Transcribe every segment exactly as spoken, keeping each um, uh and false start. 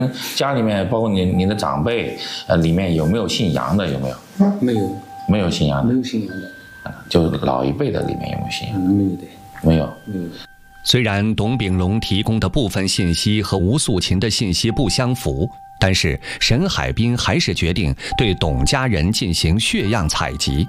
家里面包括你你的长辈，呃，里面有没有姓杨的？有没有？ 没有， 没有姓杨的， 没有姓杨的。 就老一辈的里面有没有姓杨？ 没有的， 没有， 没有。 虽然董炳荣提供的部分信息和吴素琴的信息不相符，但是沈海滨还是决定对董家人进行血样采集。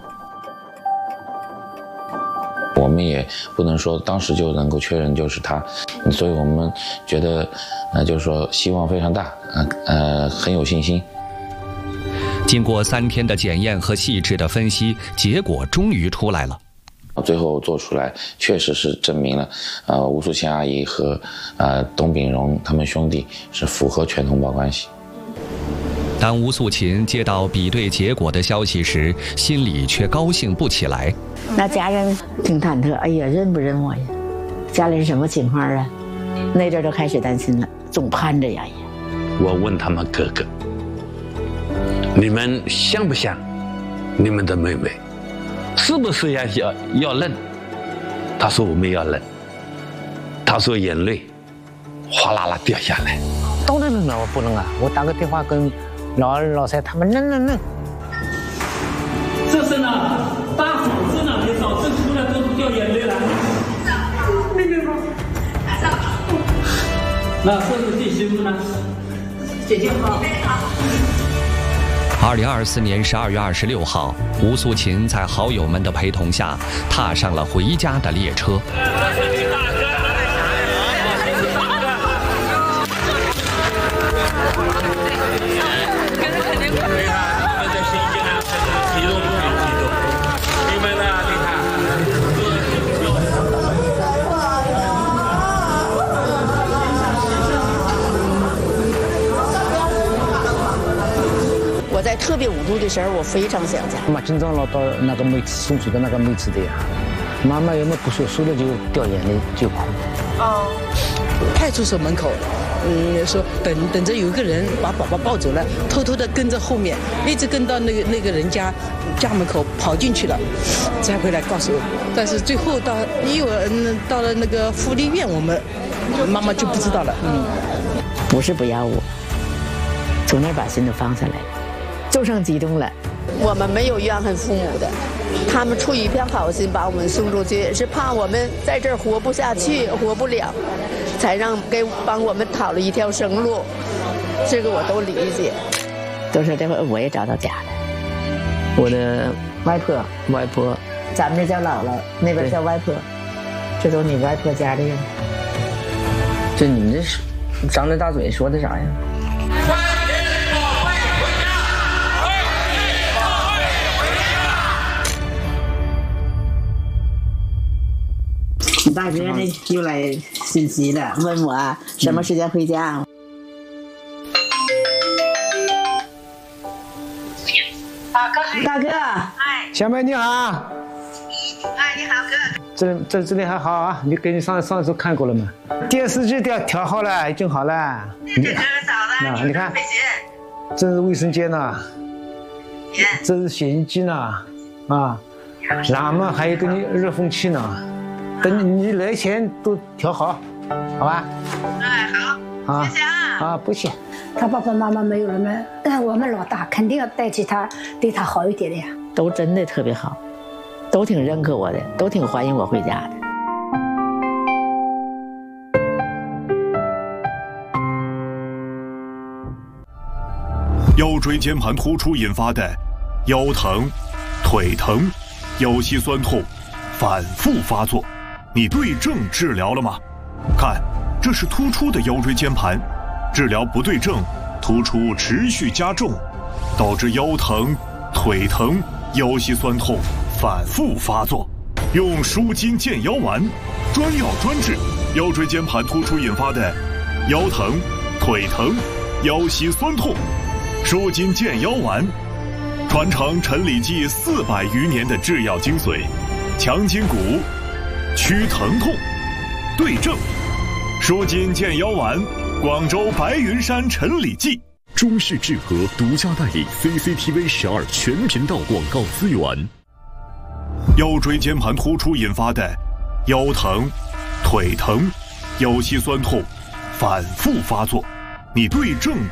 我们也不能说当时就能够确认就是他，所以我们觉得，呃，就是说希望非常大，呃呃，很有信心。 经过三天的检验和细致的分析，结果终于出来了。 最后做出来，确实是证明了，呃，吴素琴阿姨和呃董炳荣他们兄弟是符合全通报关系。 当吴素琴接到比对结果的消息时，心里却高兴不起来。 那家人挺忐忑，哎呀，认不认我呀？家里是什么情况啊？那阵就开始担心了，总盼着呀。 我问他们哥哥，你们像不像你们的妹妹？是不是要要要认？他说我们要认。他说眼泪哗啦啦掉下来。 当然认了，我不能啊！我打个电话跟老二、老三他们认认认。 这是呢，大嫂子呢，你嫂子出来都掉眼泪了。妹妹吗？那这是弟媳妇呢？姐姐好。 二零二四年十二月二十六号，吴素琴在好友们的陪同下，踏上了回家的列车。 我在特别无助的时候，我非常想家。 妈妈经常老到那个妹子送出的那个妹子的呀，妈妈要么不说，说了就掉眼泪就哭。 哦，派出所门口，嗯，说等等着有一个人把宝宝抱走了，偷偷的跟着后面，一直跟到那个那个人家家门口跑进去了，才回来告诉我。但是最后到幼儿到了那个福利院，我们妈妈就不知道了。嗯， 不是不要我，从那儿把心都放下来了。就剩激动了， 我们没有怨恨父母的，他们出于一片好心把我们送出去，是怕我们在这儿活不下去、活不了，才让给帮我们讨了一条生路，这个我都理解。 都说这回我也找到家了，我的外婆、外婆，咱们这叫姥姥，那边叫外婆，这都你外婆家的人。 这你们这是张着大嘴说的啥呀？ 大哥呢又来信息了，问我什么时间回家。 大哥， 大哥， 哎， 小妹你好。 哎，你好哥。 这这这里还好啊？你给你上上次看过了吗？电视机调调好了，已经好了。 这个嫂子， 你看，这是卫生间呐，这是洗衣机呢，啊，然后还有个热风器呢。等你来前都调好，好吧？ 哎，好， 啊， 谢谢啊。 啊，不谢。 他爸爸妈妈没有了吗？但我们老大肯定要带起他，对他好一点的呀。 都真的特别好，都挺认可我的，都挺欢迎我回家的。 腰椎间盘突出引发的腰疼、腿疼、腰膝酸痛反复发作，你对症治疗了吗？看，这是突出的腰椎间盘，治疗不对症，突出持续加重，导致腰疼、腿疼、腰膝酸痛反复发作。用舒筋健腰丸，专药专治腰椎间盘突出引发的腰疼、腿疼、腰膝酸痛。舒筋健腰丸，传承陈李济四百余年的制药精髓，强筋骨，祛疼痛，对症。舒筋健腰丸，广州白云山陈李济。 中视智和独家代理 C C T V 十二全频道广告资源。 腰椎间盘突出引发的腰疼、腿疼、腰膝酸痛反复发作， 你对症